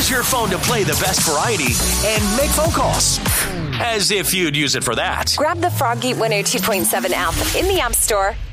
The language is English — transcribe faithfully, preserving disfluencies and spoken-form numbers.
use your phone to play the best variety and make phone calls. As if you'd use it for that. Grab the Froggy one oh two point seven app in the App Store